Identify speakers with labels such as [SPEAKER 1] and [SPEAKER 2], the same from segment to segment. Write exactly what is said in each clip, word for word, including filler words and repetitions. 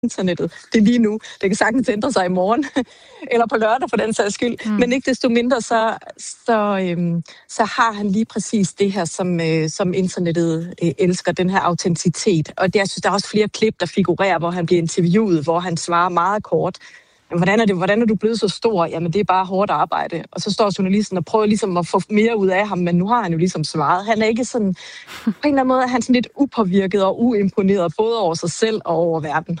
[SPEAKER 1] internettet. Det er lige nu. Det kan sagtens ændre sig i morgen, eller på lørdag for den sags skyld. Mm. Men ikke desto mindre, så, så, øhm, så har han lige præcis det her, som, øh, som internettet øh, elsker, den her autenticitet. Og det, jeg synes, der er også flere klip, der figurerer, hvor han bliver interviewet, hvor han svarer meget kort. Hvordan er, det, hvordan er du blevet så stor? Jamen, det er bare hårdt arbejde. Og så står journalisten og prøver ligesom at få mere ud af ham, men nu har han jo ligesom svaret. Han er ikke sådan, på en eller anden måde er han sådan lidt upåvirket og uimponeret, både over sig selv og over verden.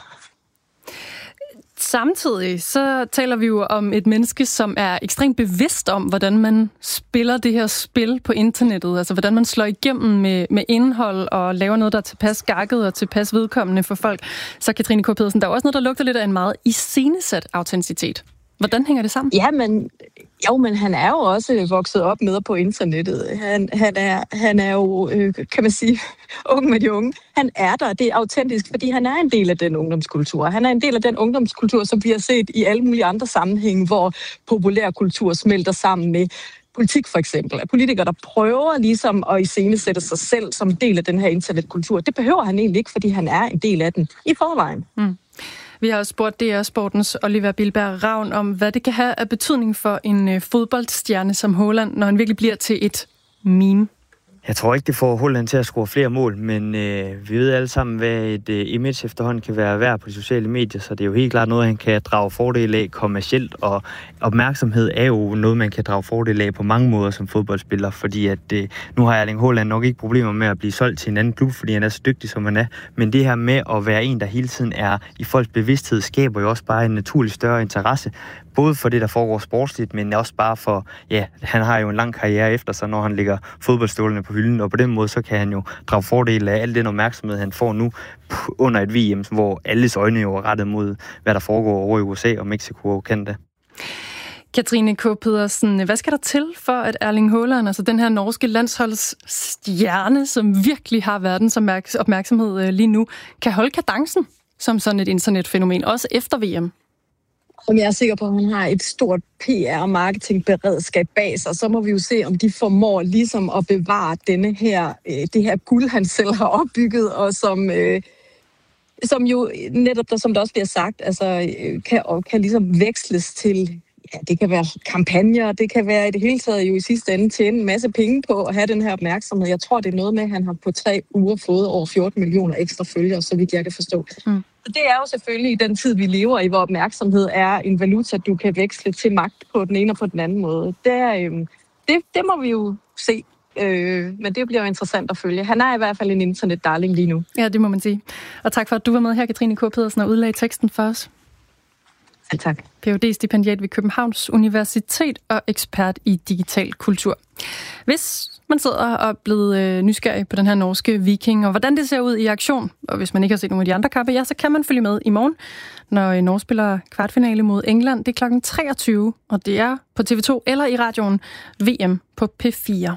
[SPEAKER 2] Samtidig så taler vi jo om et menneske, som er ekstremt bevidst om, hvordan man spiller det her spil på internettet. Altså, hvordan man slår igennem med, med indhold og laver noget, der er tilpas gakket og tilpas vedkommende for folk. Så Katrine K. Pedersen, der er også noget, der lugter lidt af en meget iscenesat autenticitet. Hvordan hænger det sammen?
[SPEAKER 1] Ja, men, jo, men han er jo også vokset op med på internettet. Han, han, er, han er jo, øh, kan man sige, ung med de unge. Han er der, det er autentisk, fordi han er en del af den ungdomskultur. Han er en del af den ungdomskultur, som vi har set i alle mulige andre sammenhænge, hvor populærkultur smelter sammen med politik for eksempel. At politikere, der prøver ligesom at iscenesætte sig selv som del af den her internetkultur, det behøver han egentlig ikke, fordi han er en del af den i forvejen. Mm.
[SPEAKER 2] Vi har spurgt D R Sportens Oliver Bilberg Ravn om, hvad det kan have af betydning for en fodboldstjerne som Haaland, når han virkelig bliver til et meme.
[SPEAKER 3] Jeg tror ikke, det får Haaland til at score flere mål, men øh, vi ved alle sammen, hvad et øh, image efterhånden kan være værd på de sociale medier, så det er jo helt klart noget, han kan drage fordel af kommercielt, og opmærksomhed er jo noget, man kan drage fordel af på mange måder som fodboldspiller, fordi at øh, nu har Erling Haaland nok ikke problemer med at blive solgt til en anden klub, fordi han er så dygtig, som han er, men det her med at være en, der hele tiden er i folks bevidsthed, skaber jo også bare en naturlig større interesse, både for det, der foregår sportsligt, men også bare for, ja, han har jo en lang karriere efter sig, når han ligger fodboldstålene på hylden, og på den måde, så kan han jo drage fordel af al den opmærksomhed, han får nu under et V M, hvor alles øjne jo er rettet mod, hvad der foregår over i U S A og Mexico og Canada.
[SPEAKER 2] Katrine K. Pedersen, hvad skal der til for, at Erling Haaland, altså den her norske landsholdsstjerne, som virkelig har verdens opmærksomhed lige nu, kan holde kadencen som sådan et internetfænomen, også efter V M?
[SPEAKER 1] Om jeg er sikker på, at han har et stort P R- og marketingberedskab bag sig, så må vi jo se, om de formår ligesom at bevare denne her, det her guld, han selv har opbygget, og som, øh, som jo netop, der, som der også bliver sagt, altså, kan, kan ligesom veksles til, ja, det kan være kampagner, det kan være i det hele taget jo i sidste ende tjene en masse penge på at have den her opmærksomhed. Jeg tror, det er noget med, at han har på tre uger fået over fjorten millioner ekstra følgere, så vidt jeg kan forstå. Mm. Det er jo selvfølgelig i den tid, vi lever i, hvor opmærksomhed er en valuta, du kan veksle til magt på den ene og på den anden måde. Det, er, øh, det, det må vi jo se, øh, men det bliver jo interessant at følge. Han er i hvert fald en internet-darling lige nu.
[SPEAKER 2] Ja, det må man sige. Og tak for, at du var med her, Katrine K. Pedersen, og udlagde teksten for os.
[SPEAKER 1] Ja, tak.
[SPEAKER 2] P H D-stipendiat ved Københavns Universitet og ekspert i digital kultur. Hvis man sidder og er blevet øh, nysgerrig på den her norske viking, og hvordan det ser ud i aktion, og hvis man ikke har set nogle af de andre kampe, ja, så kan man følge med i morgen, når Norge spiller kvartfinale mod England. Det er klokken treogtyve, og det er på T V to eller i radioen V M på P fire.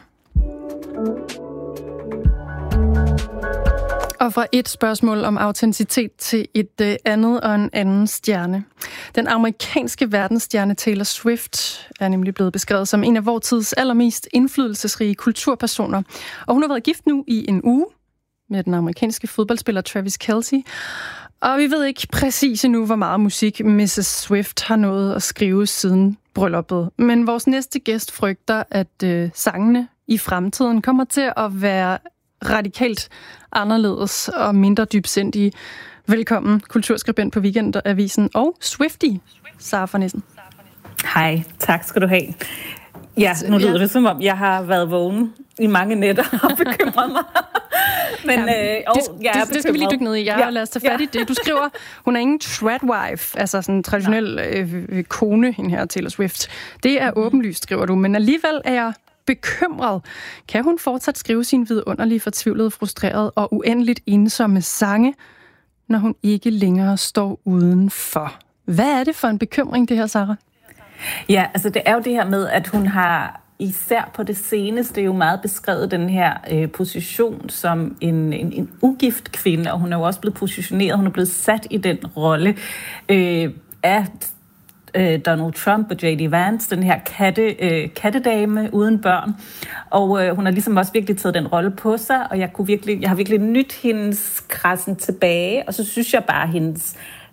[SPEAKER 2] Og fra et spørgsmål om autenticitet til et øh, andet og en anden stjerne. Den amerikanske verdensstjerne Taylor Swift er nemlig blevet beskrevet som en af vor tids allermest indflydelsesrige kulturpersoner. Og hun har været gift nu i en uge med den amerikanske fodboldspiller Travis Kelce. Og vi ved ikke præcis endnu, hvor meget musik missus Swift har nået at skrive siden brylluppet. Men vores næste gæst frygter, at øh, sangene i fremtiden kommer til at være radikalt anderledes og mindre dybsindige. Velkommen, kulturskribent på Weekendavisen og Swiftie, Sara von Essen.
[SPEAKER 4] Hej, tak skal du have. Ja, nu lyder det som om, jeg har været vågen i mange nætter og bekymret mig. Men,
[SPEAKER 2] ja,
[SPEAKER 4] øh, oh,
[SPEAKER 2] det, det, det skal vi lige dykke ned i. Ja, ja. Lad os tage fat i det. Du skriver, hun er ingen tradwife, altså sådan en traditionel øh, kone, hende her, Taylor Swift. Det er åbenlyst, skriver du, men alligevel er jeg bekymret. Kan hun fortsat skrive sin vidunderlige, fortvivlede, frustrerede og uendeligt ensomme sange, når hun ikke længere står udenfor? Hvad er det for en bekymring, det her, Sara?
[SPEAKER 4] Ja, altså det er jo det her med, at hun har især på det seneste jo meget beskrevet den her øh, position som en, en, en ugift kvinde, og hun er jo også blevet positioneret, hun er blevet sat i den rolle øh, af Donald Trump og J D Vance, den her katte, øh, kattedame uden børn. Og øh, hun har ligesom også virkelig taget den rolle på sig, og jeg, kunne virkelig, jeg har virkelig nyt hendes krassen tilbage, og så synes jeg bare, at hendes